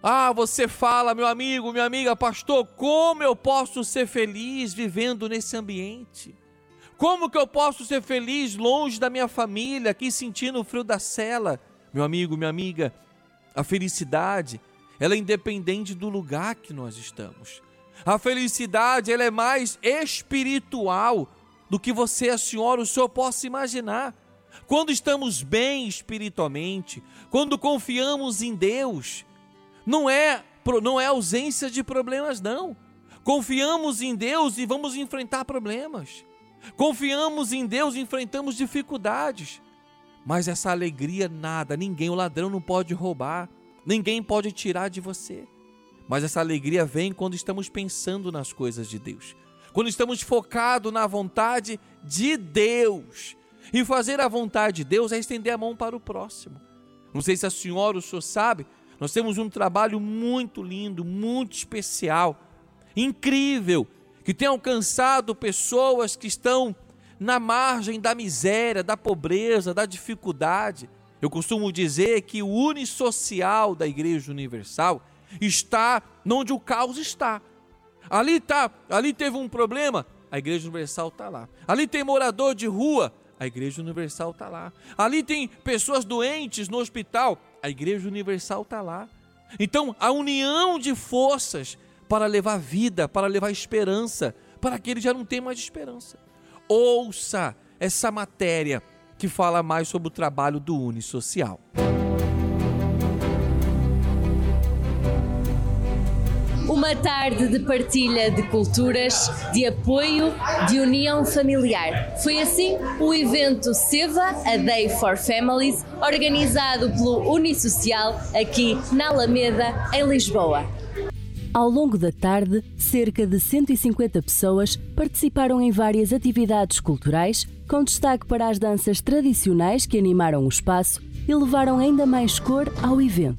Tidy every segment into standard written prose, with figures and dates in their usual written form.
Você fala, meu amigo, minha amiga, pastor, como eu posso ser feliz vivendo nesse ambiente? Como que eu posso ser feliz longe da minha família, aqui sentindo o frio da cela? Meu amigo, minha amiga, a felicidade, ela é independente do lugar que nós estamos. A felicidade, ela é mais espiritual do que você, a senhora, o senhor possa imaginar. Quando estamos bem espiritualmente, quando confiamos em Deus, não é ausência de problemas, não. Confiamos em Deus e vamos enfrentar problemas. Confiamos em Deus e enfrentamos dificuldades. Mas essa alegria o ladrão não pode roubar, ninguém pode tirar de você. Mas essa alegria vem quando estamos pensando nas coisas de Deus, quando estamos focados na vontade de Deus. E fazer a vontade de Deus é estender a mão para o próximo. Não sei se a senhora ou o senhor sabe, nós temos um trabalho muito lindo, muito especial, incrível, que tem alcançado pessoas que estão na margem da miséria, da pobreza, da dificuldade. Eu costumo dizer que o unissocial da Igreja Universal está onde o caos está. Ali teve um problema, a Igreja Universal está lá. Ali tem morador de rua, a Igreja Universal está lá. Ali tem pessoas doentes no hospital, a Igreja Universal está lá. Então, a união de forças para levar vida, para levar esperança, para aquele que já não tem mais esperança. Ouça essa matéria que fala mais sobre o trabalho do Unissocial. Uma tarde de partilha de culturas, de apoio, de união familiar. Foi assim o evento Seva, a Day for Families, organizado pelo Unissocial aqui na Alameda, em Lisboa. Ao longo da tarde, cerca de 150 pessoas participaram em várias atividades culturais, com destaque para as danças tradicionais que animaram o espaço e levaram ainda mais cor ao evento.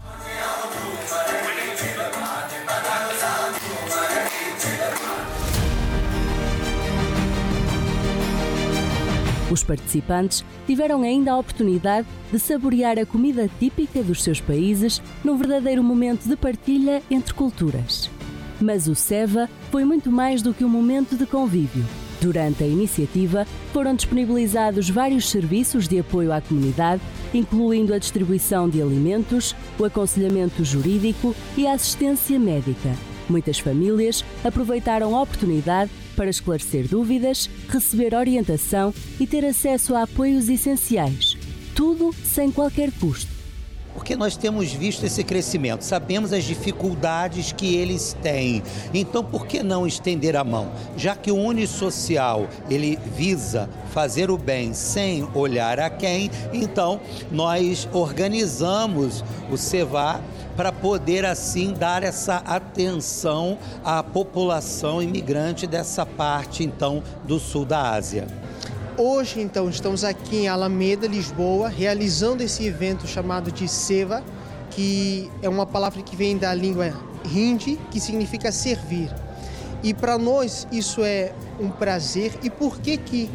Os participantes tiveram ainda a oportunidade de saborear a comida típica dos seus países num verdadeiro momento de partilha entre culturas. Mas o Seva foi muito mais do que um momento de convívio. Durante a iniciativa, foram disponibilizados vários serviços de apoio à comunidade, incluindo a distribuição de alimentos, o aconselhamento jurídico e a assistência médica. Muitas famílias aproveitaram a oportunidade para esclarecer dúvidas, receber orientação e ter acesso a apoios essenciais. Tudo sem qualquer custo. Porque nós temos visto esse crescimento, sabemos as dificuldades que eles têm. Então, por que não estender a mão? Já que o Unissocial, ele visa fazer o bem sem olhar a quem, então nós organizamos o Seva para poder assim dar essa atenção à população imigrante dessa parte então do sul da Ásia. Hoje, então, estamos aqui em Alameda, Lisboa, realizando esse evento chamado de Seva, que é uma palavra que vem da língua hindi, que significa servir. E para nós isso é um prazer. E por que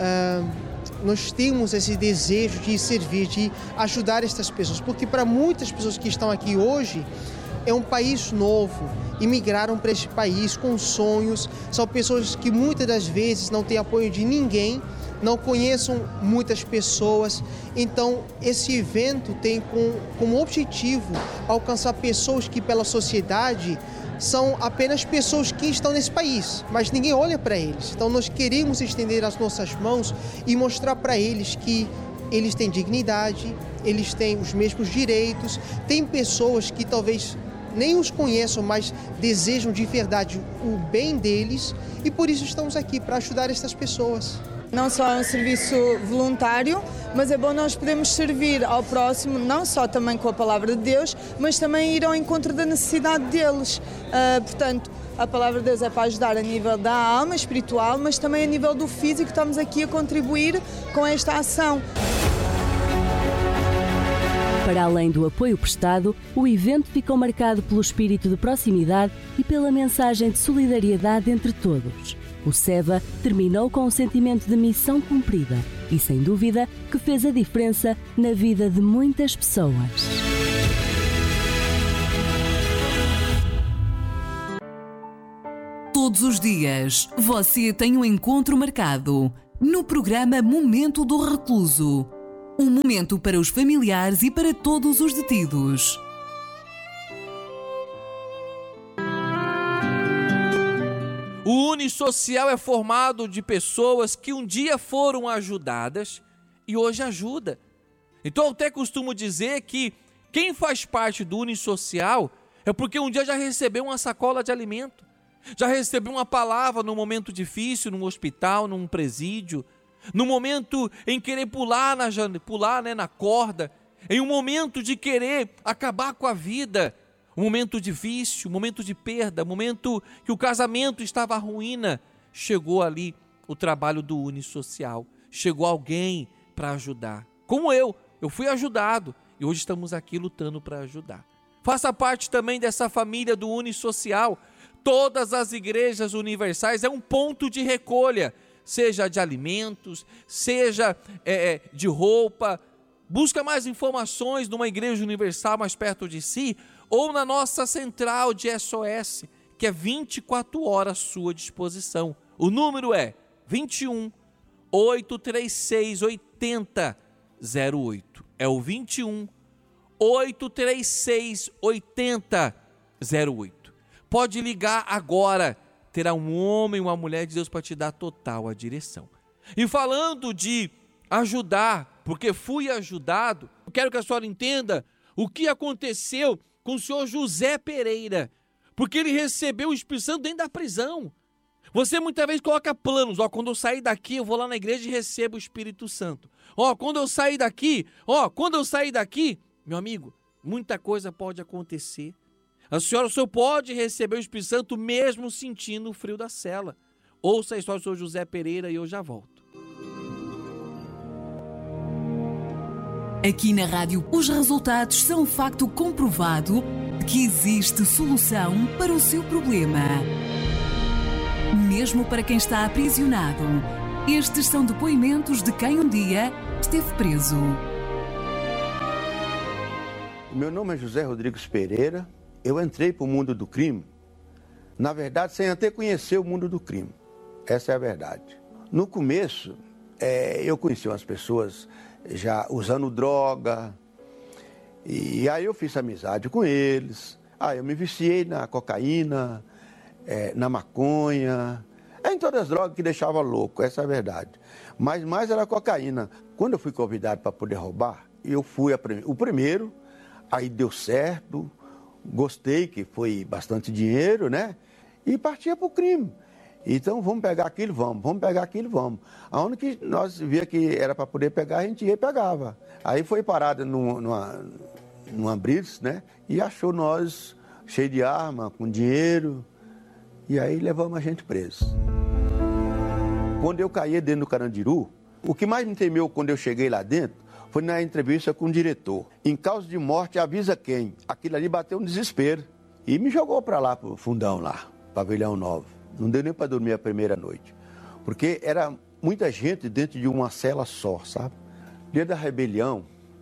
nós temos esse desejo de servir, de ajudar estas pessoas? Porque para muitas pessoas que estão aqui hoje, é um país novo, imigraram para este país com sonhos, são pessoas que muitas das vezes não têm apoio de ninguém, não conheçam muitas pessoas. Então esse evento tem como objetivo alcançar pessoas que pela sociedade são apenas pessoas que estão nesse país, mas ninguém olha para eles. Então nós queremos estender as nossas mãos e mostrar para eles que eles têm dignidade, eles têm os mesmos direitos. Tem pessoas que talvez nem os conheçam, mas desejam de verdade o bem deles, e por isso estamos aqui, para ajudar estas pessoas. Não só é um serviço voluntário, mas é bom nós podermos servir ao próximo, não só também com a palavra de Deus, mas também ir ao encontro da necessidade deles. Portanto, a palavra de Deus é para ajudar a nível da alma espiritual, mas também a nível do físico. Estamos aqui a contribuir com esta ação. Para além do apoio prestado, o evento ficou marcado pelo espírito de proximidade e pela mensagem de solidariedade entre todos. O Seva terminou com um sentimento de missão cumprida e, sem dúvida, que fez a diferença na vida de muitas pessoas. Todos os dias, você tem um encontro marcado no programa Momento do Recluso. Um momento para os familiares e para todos os detidos. O Unisocial é formado de pessoas que um dia foram ajudadas e hoje ajuda. Então eu até costumo dizer que quem faz parte do Unisocial é porque um dia já recebeu uma sacola de alimento, já recebeu uma palavra num momento difícil, num hospital, num presídio, no momento em querer pular na corda, em um momento de querer acabar com a vida, um momento difícil, um momento de perda, um momento que o casamento estava à ruína, chegou ali o trabalho do Unisocial, chegou alguém para ajudar. Como eu fui ajudado e hoje estamos aqui lutando para ajudar. Faça parte também dessa família do Unisocial. Todas as igrejas universais é um ponto de recolha, seja de alimentos, seja de roupa. Busca mais informações numa igreja universal mais perto de si ou na nossa central de SOS, que é 24 horas à sua disposição. O número é 21 836 8008. É o 21 836 8008. Pode ligar agora, terá um homem, uma mulher de Deus para te dar total a direção. E falando de ajudar, porque fui ajudado, eu quero que a senhora entenda o que aconteceu com o senhor José Pereira, porque ele recebeu o Espírito Santo dentro da prisão. Você muitas vezes coloca planos, quando eu sair daqui, eu vou lá na igreja e recebo o Espírito Santo. Quando eu sair daqui, meu amigo, muita coisa pode acontecer. O senhor pode receber o Espírito Santo mesmo sentindo o frio da cela. Ouça a história do senhor José Pereira e eu já volto. Aqui na rádio, os resultados são um facto comprovado de que existe solução para o seu problema. Mesmo para quem está aprisionado, estes são depoimentos de quem um dia esteve preso. Meu nome é José Rodrigues Pereira. Eu entrei para o mundo do crime, na verdade, sem até conhecer o mundo do crime. Essa é a verdade. No começo, eu conheci umas pessoas já usando droga, e aí eu fiz amizade com eles. Eu me viciei na cocaína, na maconha, em todas as drogas que deixavam louco, essa é a verdade. Mas mais era a cocaína. Quando eu fui convidado para poder roubar, eu fui o primeiro, aí deu certo, gostei, que foi bastante dinheiro, né? E partia para o crime. Então, vamos pegar aquilo, vamos pegar aquilo, vamos. Aonde que nós via que era para poder pegar, a gente ia e pegava. Aí foi parada numa blitz, né? E achou nós cheio de arma, com dinheiro, e aí levamos a gente preso. Quando eu caí dentro do Carandiru, o que mais me temeu quando eu cheguei lá dentro foi na entrevista com o diretor. Em causa de morte, avisa quem? Aquilo ali bateu um desespero. E me jogou para lá, pro fundão lá, Pavilhão 9. Não deu nem para dormir a primeira noite. Porque era muita gente dentro de uma cela só, sabe? Dia da rebelião,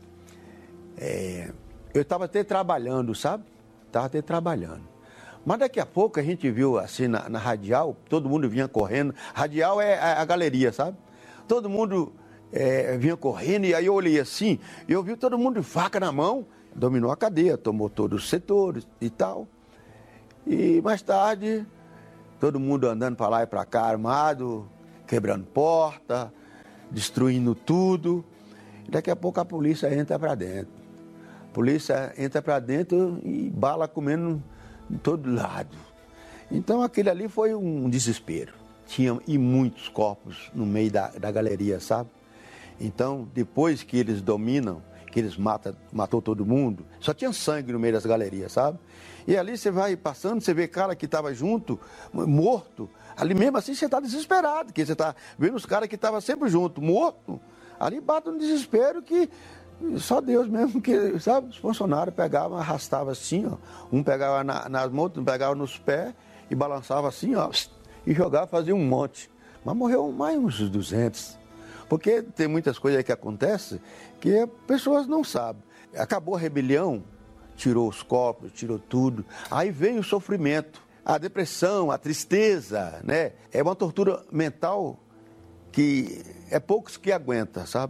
eu estava até trabalhando, sabe? Estava até trabalhando. Mas daqui a pouco a gente viu assim na radial, todo mundo vinha correndo. Radial é a galeria, sabe? Todo mundo vinha correndo e aí eu olhei assim, e eu vi todo mundo de faca na mão, dominou a cadeia, tomou todos os setores e tal. E mais tarde, todo mundo andando para lá e para cá, armado, quebrando porta, destruindo tudo. E daqui a pouco a polícia entra para dentro. A polícia entra para dentro e bala comendo de todo lado. Então aquele ali foi um desespero. Tinha muitos corpos no meio da galeria, sabe? Então, depois que eles dominam, que eles matou todo mundo, só tinha sangue no meio das galerias, sabe? E ali você vai passando, você vê cara que estava junto, morto. Ali mesmo assim você está desesperado, porque você está vendo os caras que estavam sempre junto, morto. Ali bate um desespero que só Deus mesmo, que, sabe? Os funcionários pegavam, arrastavam assim, ó. Um pegava nas mãos, outro pegava nos pés e balançava assim, ó. E jogava, fazia um monte. Mas morreu mais uns 200. Porque tem muitas coisas aí que acontecem que as pessoas não sabem. Acabou a rebelião, tirou os corpos, tirou tudo. Aí veio o sofrimento. a depressão, a tristeza, né? É uma tortura mental que é poucos que aguentam, sabe?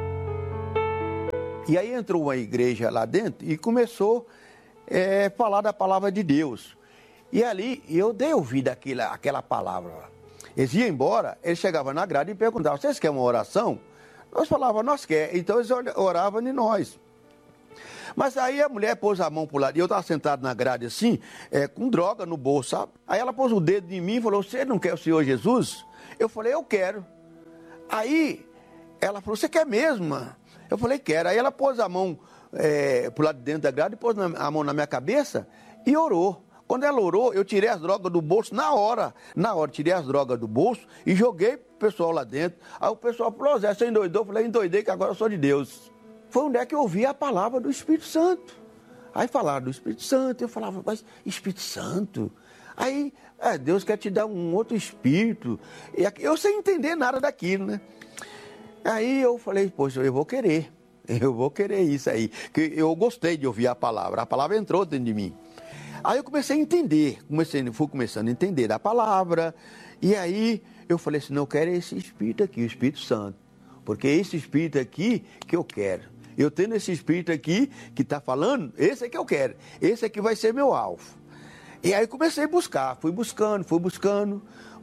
E aí entrou uma igreja lá dentro e começou a falar da palavra de Deus. E ali eu dei ouvido àquela palavra. Eles iam embora, eles chegavam na grade e perguntavam, vocês querem uma oração? Nós falávamos, nós queremos. Então eles oravam em nós. Mas aí a mulher pôs a mão pro lado, e eu estava sentado na grade assim, com droga no bolso, sabe? Aí ela pôs o dedo em mim e falou, você não quer o Senhor Jesus? Eu falei, eu quero. Aí ela falou, você quer mesmo? Eu falei, quero. Aí ela pôs a mão pro lado de dentro da grade, pôs a mão na minha cabeça e orou. Quando ela orou, eu tirei as drogas do bolso na hora, tirei as drogas do bolso e joguei pro pessoal lá dentro. Aí o pessoal falou, Zé, você endoidou? Eu falei, endoidei que agora eu sou de Deus. Foi onde é que eu ouvi a palavra do Espírito Santo. Aí falaram do Espírito Santo, eu falava, mas Espírito Santo? Aí, Deus quer te dar um outro espírito. E eu sem entender nada daquilo, né? Aí eu falei, poxa, eu vou querer isso aí. Que eu gostei de ouvir a palavra entrou dentro de mim. Aí eu comecei a entender, fui começando a entender a palavra. E aí eu falei assim, não, eu quero esse espírito aqui, o Espírito Santo. Porque é esse espírito aqui que eu quero. Eu tendo esse espírito aqui que está falando, esse é que eu quero. Esse aqui vai ser meu alvo. E aí comecei a buscar, fui buscando.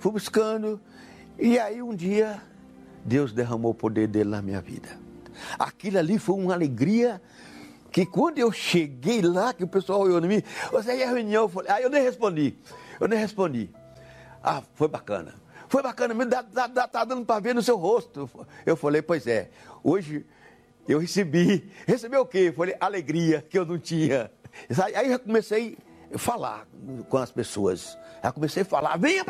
E aí um dia, Deus derramou o poder dele na minha vida. Aquilo ali foi uma alegria que quando eu cheguei lá, que o pessoal olhou em mim, você ia à reunião, eu nem respondi. Ah, foi bacana, me tá dando para ver no seu rosto. Eu falei, pois é, hoje eu recebi o quê? Eu falei, alegria que eu não tinha. Aí eu comecei a falar com as pessoas, venha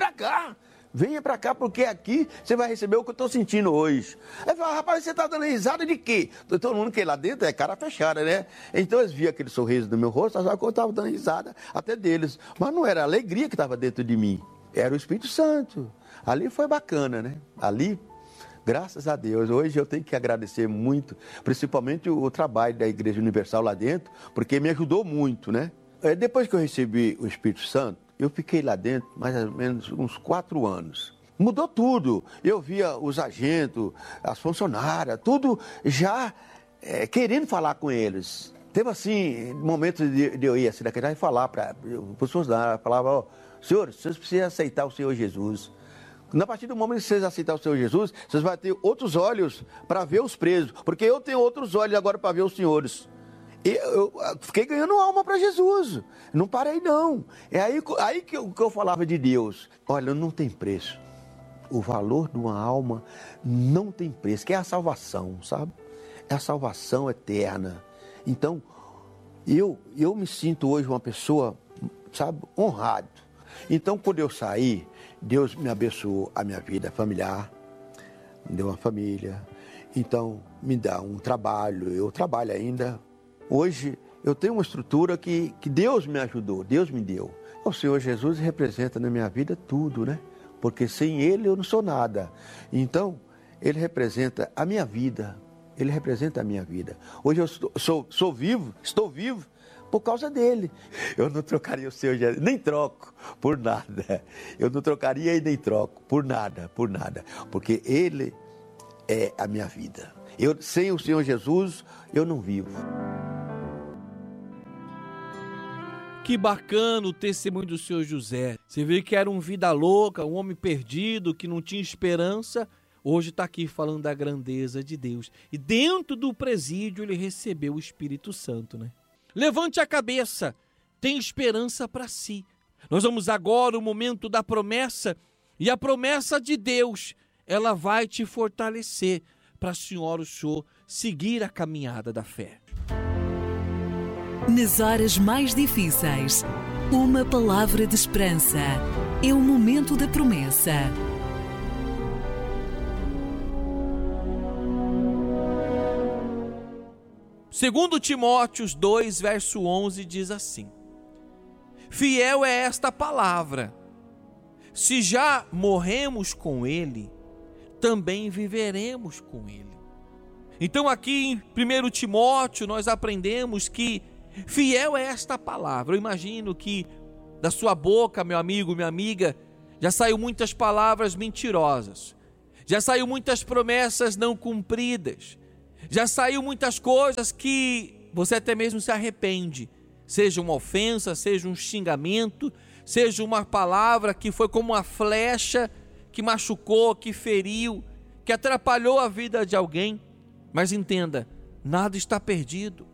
para cá, porque aqui você vai receber o que eu estou sentindo hoje. Aí fala, rapaz, você está dando risada de quê? Todo mundo que lá dentro é cara fechada, né? Então eles viam aquele sorriso no meu rosto, achavam que eu estava dando risada até deles. Mas não era a alegria que estava dentro de mim, era o Espírito Santo. Ali foi bacana, né? Ali, graças a Deus, hoje eu tenho que agradecer muito, principalmente o trabalho da Igreja Universal lá dentro, porque me ajudou muito, né? Depois que eu recebi o Espírito Santo, eu fiquei lá dentro mais ou menos uns 4 anos. Mudou tudo. Eu via os agentes, as funcionárias, tudo já querendo falar com eles. Teve assim, momentos de eu ir assim naquele e falar para os funcionários, falava, senhor, vocês precisam aceitar o Senhor Jesus. A partir do momento que vocês aceitarem o Senhor Jesus, vocês vão ter outros olhos para ver os presos, porque eu tenho outros olhos agora para ver os senhores. Eu fiquei ganhando alma para Jesus, não parei não. É aí que eu falava de Deus. Olha, não tem preço. O valor de uma alma não tem preço, que é a salvação, sabe? É a salvação eterna. Então, eu me sinto hoje uma pessoa, sabe, honrado. Então, quando eu saí, Deus me abençoou a minha vida familiar, me deu uma família, então me dá um trabalho, eu trabalho ainda. Hoje eu tenho uma estrutura que Deus me ajudou, Deus me deu. O Senhor Jesus representa na minha vida tudo, né? Porque sem Ele eu não sou nada. Então, Ele representa a minha vida. Ele representa a minha vida. Hoje eu estou vivo por causa dele. Eu não trocaria o Senhor Jesus, nem troco por nada. Eu não trocaria e nem troco por nada. Porque Ele é a minha vida. Sem o Senhor Jesus, eu não vivo. Que bacana o testemunho do Senhor José. Você vê que era um vida louca, um homem perdido, que não tinha esperança. Hoje está aqui falando da grandeza de Deus. E dentro do presídio ele recebeu o Espírito Santo, né? Levante a cabeça, tem esperança para si. Nós vamos agora ao momento da promessa. E a promessa de Deus, ela vai te fortalecer para a senhora, o senhor, seguir a caminhada da fé. Nas horas mais difíceis, uma palavra de esperança. É o momento da promessa. Segundo Timóteo 2, verso 11, diz assim: fiel é esta palavra, se já morremos com ele, também viveremos com ele. Então aqui em 1 Timóteo nós aprendemos que fiel é esta palavra. Eu imagino que da sua boca, meu amigo, minha amiga, já saiu muitas palavras mentirosas, já saiu muitas promessas não cumpridas, já saiu muitas coisas que você até mesmo se arrepende, seja uma ofensa, seja um xingamento, seja uma palavra que foi como uma flecha que machucou, que feriu, que atrapalhou a vida de alguém. Mas entenda, nada está perdido,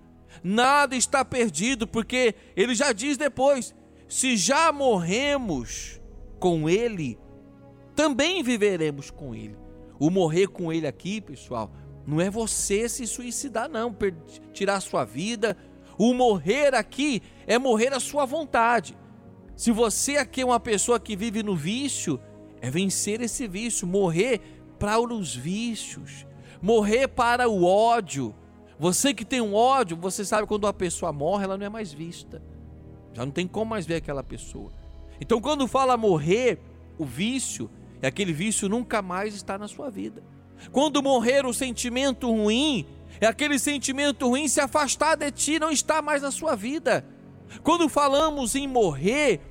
porque ele já diz depois: se já morremos com ele, também viveremos com ele. O morrer com ele aqui, pessoal, não é você se suicidar não, tirar a sua vida. O morrer aqui é morrer à sua vontade. Se você aqui é uma pessoa que vive no vício, é vencer esse vício, morrer para os vícios, morrer para o ódio. Você que tem um ódio, você sabe quando uma pessoa morre, ela não é mais vista, já não tem como mais ver aquela pessoa. Então quando fala morrer, o vício, é aquele vício nunca mais está na sua vida. Quando morrer o sentimento ruim, é aquele sentimento ruim se afastar de ti, não está mais na sua vida. Quando falamos em morrer,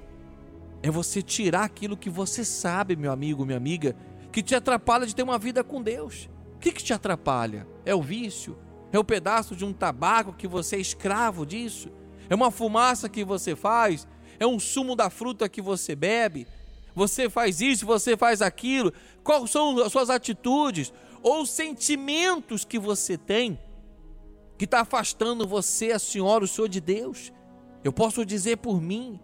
é você tirar aquilo que você sabe, meu amigo, minha amiga, que te atrapalha de ter uma vida com Deus. O que te atrapalha? É o vício? É o pedaço de um tabaco que você é escravo disso? É uma fumaça que você faz? É um sumo da fruta que você bebe? Você faz isso, você faz aquilo? Quais são as suas atitudes ou sentimentos que você tem que está afastando você, a senhora, o senhor de Deus? Eu posso dizer por mim,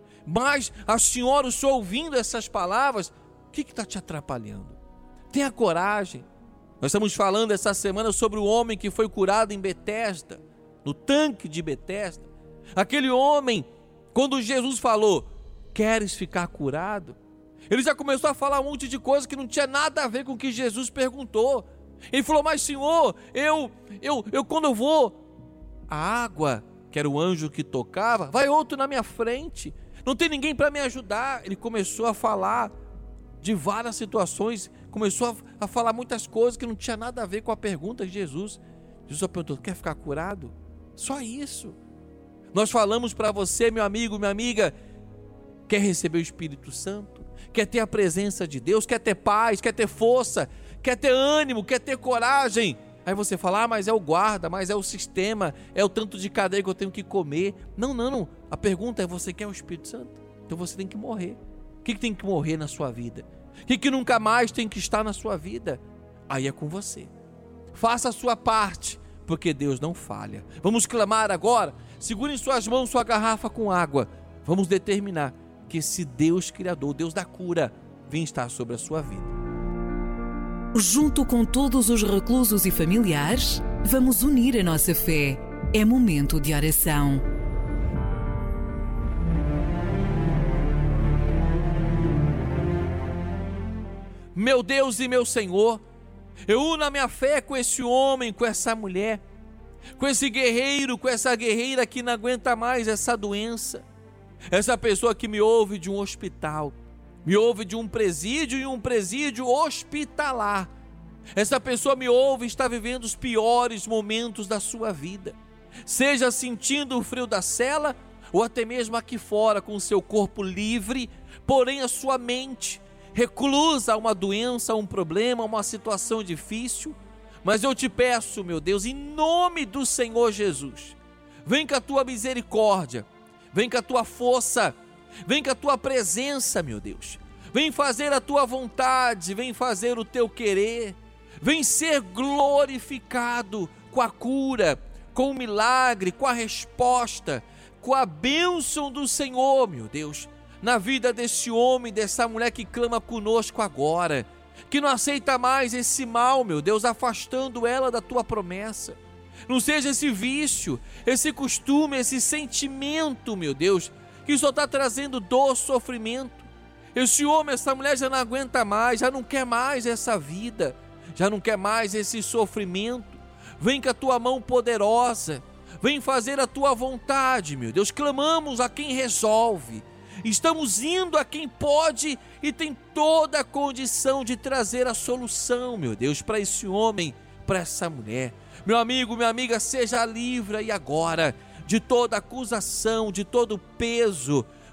mas a senhora, o senhor ouvindo essas palavras, o que está te atrapalhando? Tenha coragem. Nós estamos falando essa semana sobre o homem que foi curado em Betesda, no tanque de Betesda. Aquele homem, quando Jesus falou: queres ficar curado? Ele já começou a falar um monte de coisa que não tinha nada a ver com o que Jesus perguntou. Ele falou: mas Senhor, eu quando eu vou, a água, que era o anjo que tocava, vai outro na minha frente, não tem ninguém para me ajudar. Ele começou a falar de várias situações, começou a falar muitas coisas que não tinha nada a ver com a pergunta de Jesus. Jesus só perguntou: quer ficar curado? Só isso. Nós falamos para você, meu amigo, minha amiga, quer receber o Espírito Santo? Quer ter a presença de Deus? Quer ter paz? Quer ter força? Quer ter ânimo? Quer ter coragem? Aí você fala: ah, mas é o guarda, mas é o sistema, é o tanto de cadeia que eu tenho que comer. Não. A pergunta é: você quer o Espírito Santo? Então você tem que morrer. O que tem que morrer na sua vida? O que nunca mais tem que estar na sua vida? Aí é com você. Faça a sua parte, porque Deus não falha. Vamos clamar agora. Segure em suas mãos sua garrafa com água. Vamos determinar que esse Deus Criador, Deus da cura, vem estar sobre a sua vida. Junto com todos os reclusos e familiares, vamos unir a nossa fé. É momento de oração. Meu Deus e meu Senhor, eu uno a minha fé com esse homem, com essa mulher, com esse guerreiro, com essa guerreira que não aguenta mais essa doença. Essa pessoa que me ouve de um hospital, me ouve de um presídio e um presídio hospitalar. Essa pessoa me ouve e está vivendo os piores momentos da sua vida, seja sentindo o frio da cela ou até mesmo aqui fora com o seu corpo livre, porém a sua mente reclusa a uma doença, a um problema, a uma situação difícil. Mas eu te peço, meu Deus, em nome do Senhor Jesus, vem com a tua misericórdia, vem com a tua força, vem com a tua presença, meu Deus. Vem fazer a tua vontade, vem fazer o teu querer, vem ser glorificado com a cura, com o milagre, com a resposta, com a bênção do Senhor, meu Deus, na vida desse homem, dessa mulher que clama conosco agora, que não aceita mais esse mal, meu Deus, afastando ela da tua promessa. Não seja esse vício, esse costume, esse sentimento, meu Deus, que só está trazendo dor, sofrimento. Esse homem, essa mulher já não aguenta mais, já não quer mais essa vida, já não quer mais esse sofrimento. Vem com a tua mão poderosa, vem fazer a tua vontade, meu Deus. Clamamos a quem resolve, estamos indo a quem pode e tem toda a condição de trazer a solução, meu Deus, para esse homem, para essa mulher. Meu amigo, minha amiga, seja livre aí agora de toda acusação, de todo peso,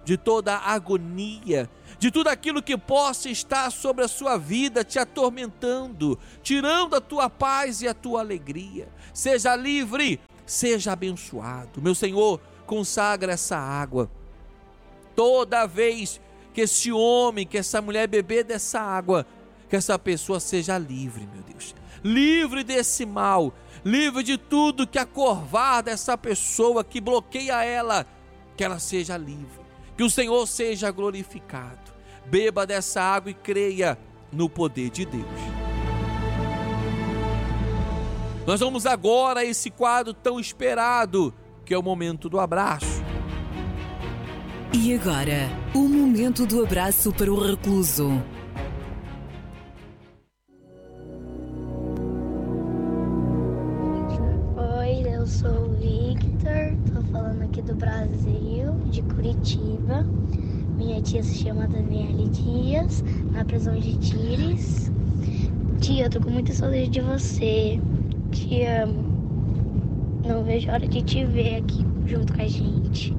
de toda agonia, de tudo aquilo que possa estar sobre a sua vida te atormentando, tirando a tua paz e a tua alegria. Seja livre, seja abençoado. Meu Senhor, consagra essa água. Toda vez que esse homem, que essa mulher beber dessa água, que essa pessoa seja livre, meu Deus. Livre desse mal, livre de tudo que acovada essa pessoa, que bloqueia ela, que ela seja livre. Que o Senhor seja glorificado. Beba dessa água e creia no poder de Deus. Nós vamos agora a esse quadro tão esperado, que é o momento do abraço. E agora, o momento do abraço para o recluso. Oi, eu sou o Victor, tô falando aqui do Brasil, de Curitiba. Minha tia se chama Daniele Dias, na prisão de Tires. Tia, eu tô com muita saudade de você. Te amo. Não vejo a hora de te ver aqui junto com a gente.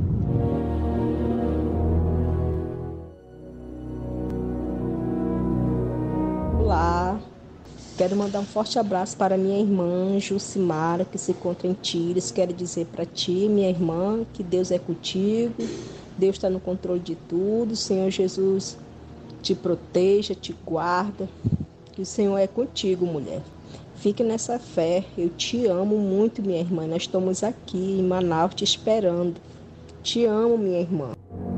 Olá, quero mandar um forte abraço para minha irmã Jucimara, que se encontra em Tires. Quero dizer para ti, minha irmã, que Deus é contigo, Deus está no controle de tudo, Senhor Jesus te proteja, te guarda, que o Senhor é contigo, mulher. Fique nessa fé, eu te amo muito, minha irmã, nós estamos aqui em Manaus te esperando. Te amo, minha irmã.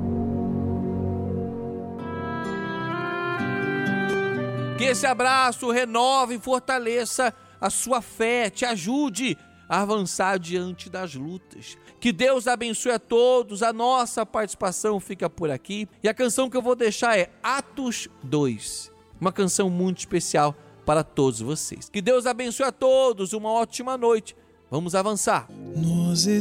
Que esse abraço renove e fortaleça a sua fé, te ajude a avançar diante das lutas. Que Deus abençoe a todos, a nossa participação fica por aqui. E a canção que eu vou deixar é Atos 2, uma canção muito especial para todos vocês. Que Deus abençoe a todos, uma ótima noite. Vamos avançar. Nos